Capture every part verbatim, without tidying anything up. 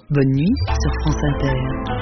Bonne nuit sur France Inter.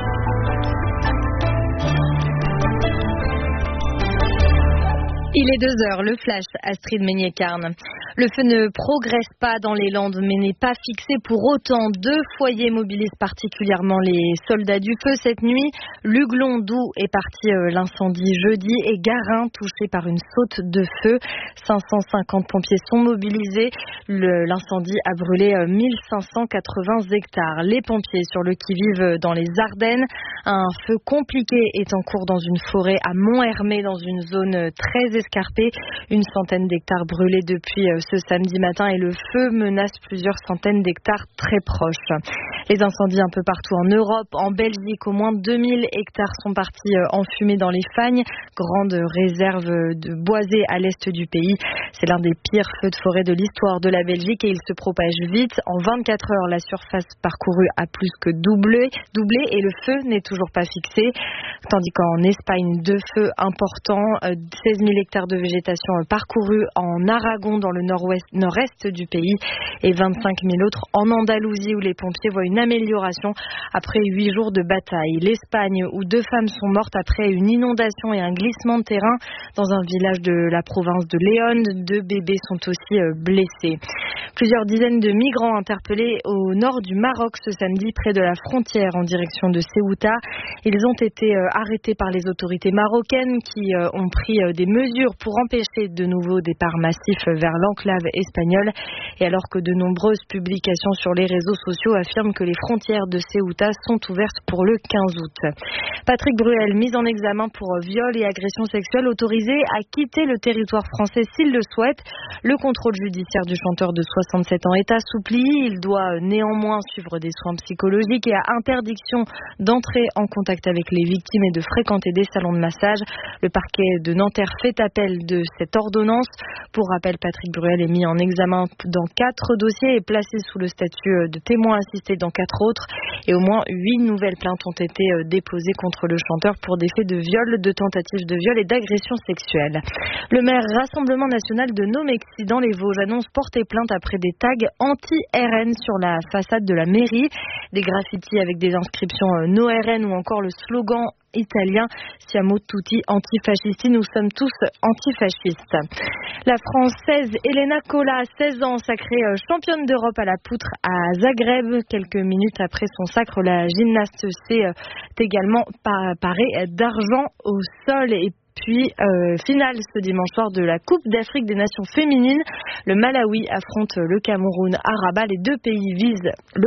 Il est deux heures, le flash, Astrid Meignet-Carne. Le feu ne progresse pas dans les Landes, mais n'est pas fixé pour autant. Deux foyers mobilisent particulièrement les soldats du feu cette nuit. Luglon, d'où est parti l'incendie jeudi, et Garin, touché par une saute de feu. cinq cent cinquante pompiers sont mobilisés. Le, l'incendie a brûlé mille cinq cent quatre-vingts hectares. Les pompiers sur le qui-vive dans les Ardennes. Un feu compliqué est en cours dans une forêt à Mont-Hermé, dans une zone très escarpée. Une centaine d'hectares brûlés depuis ce samedi matin et le feu menace plusieurs centaines d'hectares très proches. Les incendies un peu partout en Europe, en Belgique, au moins deux mille hectares sont partis en fumée dans les Fagnes, grande réserve de boisée à l'est du pays. C'est l'un des pires feux de forêt de l'histoire de la Belgique et il se propage vite. En vingt-quatre heures, la surface parcourue a plus que doublé, doublé et le feu n'est toujours pas fixé. Tandis qu'en Espagne, deux feux importants, seize mille hectares de végétation parcourus en Aragon dans le nord-ouest, nord-est du pays et vingt-cinq mille autres en Andalousie où les pompiers voient une amélioration après huit jours de bataille. L'Espagne où deux femmes sont mortes après une inondation et un glissement de terrain dans un village de la province de Léon. Deux bébés sont aussi blessés. Plusieurs dizaines de migrants interpellés au nord du Maroc ce samedi près de la frontière en direction de Ceuta. Ils ont été arrêtés par les autorités marocaines qui ont pris des mesures pour empêcher de nouveaux départs massifs vers l'enclave espagnole. Et alors que de nombreuses publications sur les réseaux sociaux affirment que les frontières de Ceuta sont ouvertes pour le quinze août. Patrick Bruel, mis en examen pour viol et agression sexuelle, autorisé à quitter le territoire français s'il le souhaite. Le contrôle judiciaire du chanteur de soixante-sept ans est assoupli. Il doit néanmoins suivre des soins psychologiques et a interdiction d'entrer en contact avec les victimes et de fréquenter des salons de massage. Le parquet de Nanterre fait appel de cette ordonnance. Pour rappel, Patrick Bruel est mis en examen dans quatre dossiers et placé sous le statut de témoin assisté dans quatre autres. Et au moins huit nouvelles plaintes ont été déposées contre le chanteur pour des faits de viol, de tentatives de viol et d'agression sexuelle. Le maire Rassemblement National de Nomexy dans les Vosges annonce porter plainte après des tags anti-R N sur la façade de la mairie. Des graffitis avec des inscriptions No R N ou encore le slogan italien Siamo tutti antifascisti, nous sommes tous antifascistes. La Française Elena Cola, seize ans, sacrée championne d'Europe à la poutre à Zagreb. Quelques minutes après son sacre, la gymnaste s'est également parée d'argent au sol. Et puis, euh, finale ce dimanche soir de la Coupe d'Afrique des Nations féminines. Le Malawi affronte le Cameroun à Rabat. Les deux pays visent le